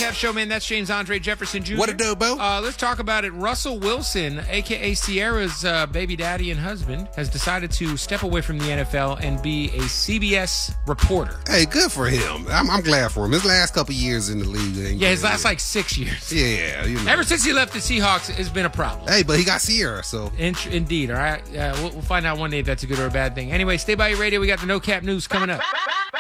Cap Show, man. That's James Andre Jefferson Jr. What a do, Bo? Let's talk about it. Russell Wilson, a.k.a. Sierra's baby daddy and husband, has decided to step away from the NFL and be a CBS reporter. Hey, good for him. I'm glad for him. His last couple years in the league. Yeah, his last, 6 years. Yeah, you know. Ever since he left the Seahawks, it's been a problem. Hey, but he got Sierra, so. Indeed, all right? We'll find out one day if that's a good or a bad thing. Anyway, stay by your radio. We got the No Cap News coming up.